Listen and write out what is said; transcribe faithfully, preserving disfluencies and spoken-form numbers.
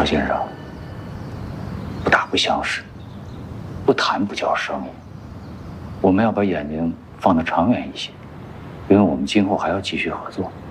张先生，不打不相识，不谈不叫生意。我们要把眼睛放得长远一些，因为我们今后还要继续合作。